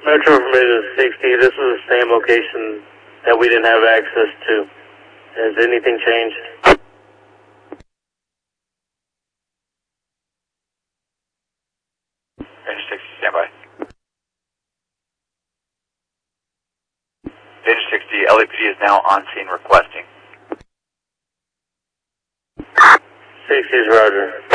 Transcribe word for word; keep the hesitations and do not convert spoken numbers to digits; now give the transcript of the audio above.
Metro Information sixty, this is the same location that we didn't have access to. Has anything changed? Range sixty, stand by. Range sixty, L A P D is now on scene requesting. sixty is Roger.